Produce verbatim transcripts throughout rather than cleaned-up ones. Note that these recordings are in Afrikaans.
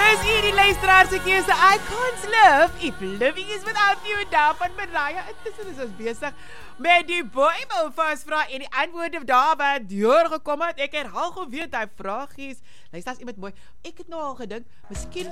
Dis hier die luisteraar se keuse. I can't live if living is without you. Daar van Mariah. Intussen is ons besig met die Bybel vasvra en die antwoorde daar wat deurgekom het. Ek herhaal gou weer daai vragies. Luister as iemand mooi. Ek het nou al gedink, miskien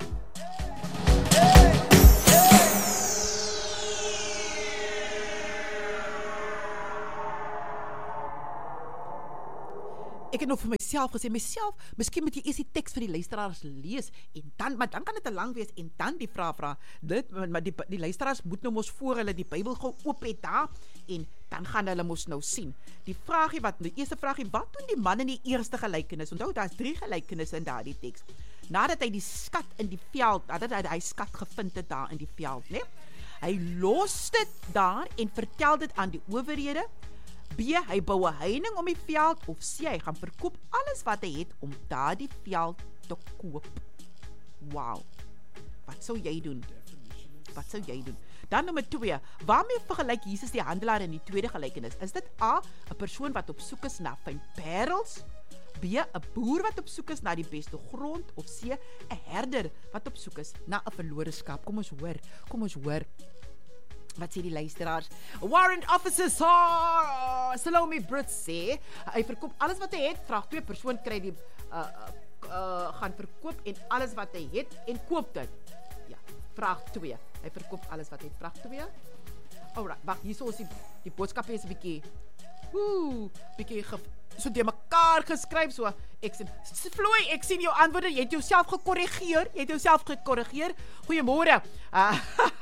Ek het nog vir myself gesê, myself, miskien moet jy eers die teks vir die luisteraars lees, en dan, maar dan kan dit te lang wees, en dan die vraag vraag, dit, maar die, die luisteraars moet nou mos voor hulle die Bybel gou oop het daar, en dan gaan hulle mos nou sien. Die vraagie wat, die eerste vraagie, wat doen die man in die eerste gelykenis? Onthou, daar is drie gelykenisse in daardie teks. Nadat hy die skat in die veld, nadat hy die skat gevind het daar in die veld, nee? Hy los dit daar, en vertel dit aan die owerhede. B, hy bou 'n heining om die veld, of C, hy gaan verkoop alles wat hy het om daardie veld te koop. Wow. Wat sou jy doen? Wat sou jy doen? Dan nommer twee, waarmee vergelyk Jesus die handelaar in die tweede gelykenis? Is dit A, 'n persoon wat op soek is na fyn parels? B, 'n boer wat op soek is na die beste grond? Of C, 'n herder wat op soek is na 'n verlore skaap? Kom ons hoor, kom ons hoor. Wat sê die luisteraars? Warrant Officer Sir Salome Brits sê, hy verkoop alles wat hy het. Vraag twee, persoon kry die uh, uh, gaan verkoop en alles wat hy het en koop dit. Ja, vraag twee, hy verkoop alles wat hy het. Vraag twee. Alright, wacht, hier so is die, die boodskap is 'n bietjie woe, bietjie ge, so die mekaar geskryf, so ek sien, Floy, ek sien jou antwoorde, jy het jouself gekorrigeer, jy het jouself gekorrigeer, goeiemôre, uh,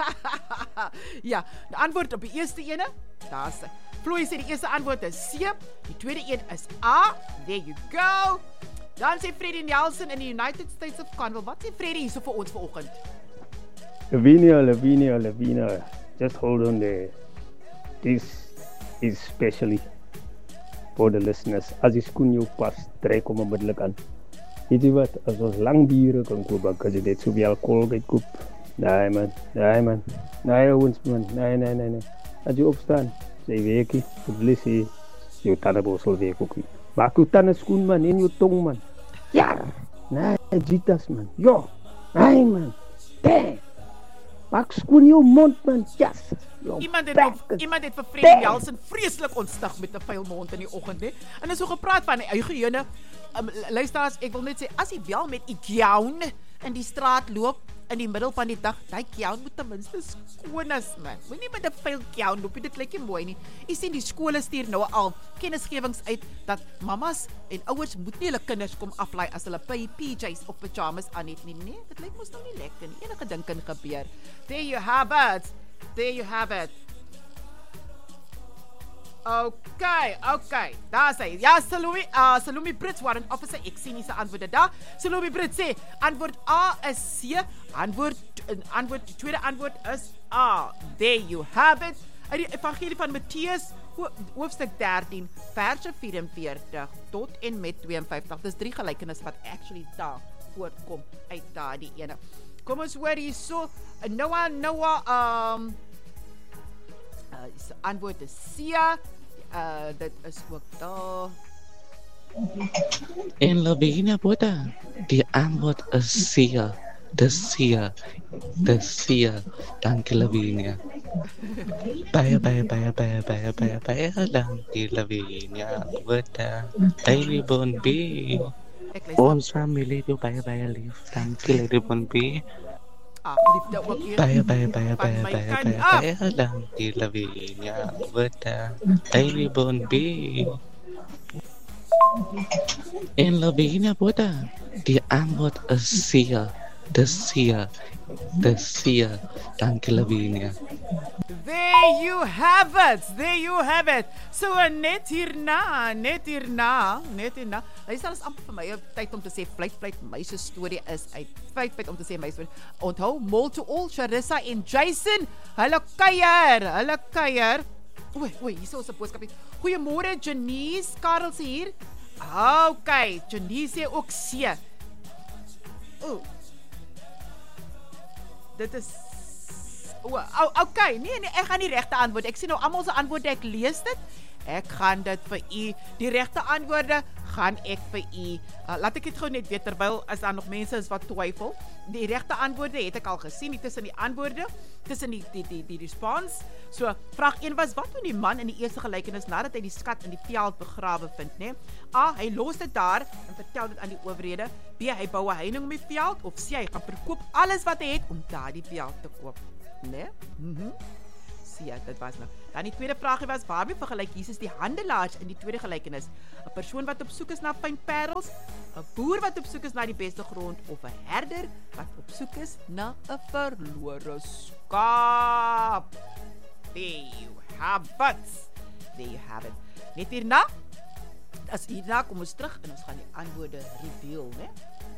ja, die antwoord op die eerste ene, daar is, Floy sê die eerste antwoord is C, die tweede een is A, there you go, dan sê Freddy Nelson in die United States of Conwell, wat sê Freddy hier so vir ons vanoggend? Lavinia, Lavinia, Lavinia, just hold on there, this is specially for the listeners. As die skoen jou pas, trek hom onmiddellik aan. Weet jy wat, as ons lang biere kan koop, dan kan jy dit so wie alcohol kan koop. Nee man, nee man, nee ons man, nee, nee, nee, nee. As jy opstaan, sê weekie, verblies jy, jou tannenborsel week ook nie. Maak jou tannenskoen man, en jou tong man. Ja, nee, jitas man, jo, nee man, damn. Maak skoen jou mond man, yes. Iemand het, op, iemand het vir Freddy Nelson vreeslik ontstig met 'n vuil mond in die oggend, hè. En is so gepraat van die eugene. Um, luisteraars, ek wil net sê, as jy wel met 'n gown in die straat loop in die middel van die dag, daai gown moet ten minste skoon is, man. Moenie met 'n vuil gown loop, dit lyk nie mooi nie. Jy sien die skole stuur nou al kennisgewings uit dat mammas en ouers moet nie hulle kinders kom aflaai as hulle P J's of pyjamas aan het nie. Nee, dit lyk mos nou nie lekker nie. Enige ding kan gebeur. There you have it. There you have it. Okay, okay. Daar sê, ja, Salome, uh, Salome Brits, warrant officer, ek sien nie sy antwoorde daar. Salome Brits sê, antwoord A is C, antwoord, antwoord, tweede antwoord is A. There you have it. Uit die evangelie van Matteus, hoofstuk dertien, verse vyf en veertig, tot en met twee en vyftig. Dis drie gelykenis wat actually daar voortkom uit daardie ene. Kom ons hoor hier so, Noah, Noah, um, uh, antwoord is C, uh, dit is ook daar. En Lavinia Boda, die antwoord is C, dis C, dis C, dankie Lavinia. Baie, baie, baie, baie, baie, baie, baie, dankie Lavinia Boda, Lady Bon B. Ons familie jou baie, baie lief. Dankie, Lady Bon B. Ah, liefde ook hier. Baie, baie, baie, baie, baie, baie, baie, dankie, Lavinia. Boda, Lady Bon B. En Lavinia Boda, die antwoord is C. Dis C. Dis C. Dankie, Lavinia. There you have it, there you have it. So net hierna, net hierna, net hierna. Luister, is amper vir my tyd om te sê, vleit, vleit, my se storie is uit. Vleit, vleit om te sê, my storie. Onthou, Mall to All, Charissa en Jason, hulle kuier, hulle kuier. Oei, oei, hier is ons 'n boodskapie. Goeiemôre, Janice, Karel se hier. Okay, Janice sê ook C. Oeh. Dit is O, okay, nee, nee, ek gaan die regte antwoord. Ek sien nou almal se antwoorde, ek lees dit. Ek gaan dit vir u. Die regte antwoorde gaan ek vir u, uh, laat ek dit gou net weet, terwyl as daar nog mense is wat twyfel, die regte antwoorde het ek al gesien, die tussen die antwoorde, tussen die, die, die, die response. So, vraag een was, wat doen die man in die eerste gelykenis nadat hy die skat in die veld begrawe vind, né? A, hy los dit daar en vertel dit aan die owerhede. B, hy bou 'n heining om die veld, of C, hy gaan verkoop alles wat hy het om daar die veld te koop, né? Mhm. C, dit was nou. Dan die tweede vraagie was, waarmee vergelyk Jesus die handelaars in die tweede gelykenis? 'n Persoon wat op soek is na fyn parels, 'n boer wat op soek is na die beste grond, of 'n herder wat op soek is na 'n verlore skaap. There you have it. There you have it. Net hierna, as hierna kom ons terug en ons gaan die antwoorde reveal, né?